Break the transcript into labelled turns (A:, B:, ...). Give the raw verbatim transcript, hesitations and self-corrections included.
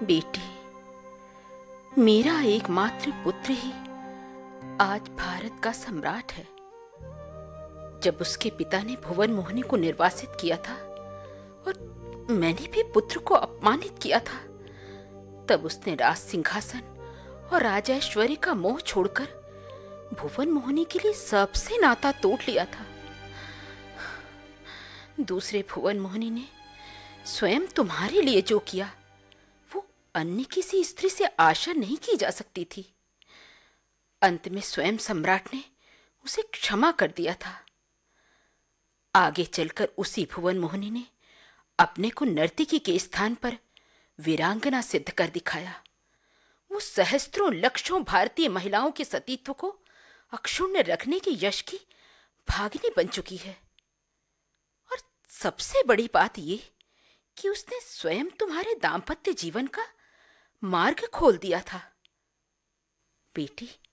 A: बेटी, मेरा एकमात्र पुत्र ही आज भारत का सम्राट है। जब उसके पिता ने भुवन मोहिनी को निर्वासित किया था और मैंने भी पुत्र को अपमानित किया था, तब उसने राज सिंहासन और राजैश्वर्य का मोह छोड़कर भुवन मोहिनी के लिए सबसे नाता तोड़ लिया था। दूसरे भुवन मोहिनी ने स्वयं तुम्हारे लिए जो किया वो अन्य किसी स्त्री से आशा नहीं की जा सकती थी। अंत में स्वयं सम्राट ने उसे क्षमा कर दिया था। आगे चलकर उसी भुवन मोहिनी ने अपने को नर्तकी के स्थान पर वीरांगना सिद्ध कर दिखाया। वो सहस्त्रों लक्षों भारतीय महिलाओं के सतीत्व को अक्षुण्ण रखने के यश की भागिनी बन चुकी है। और सबसे बड़ी बात ये कि उसने स्वयं तुम्हारे दाम्पत्य जीवन का मार्ग खोल दिया था। बेटी,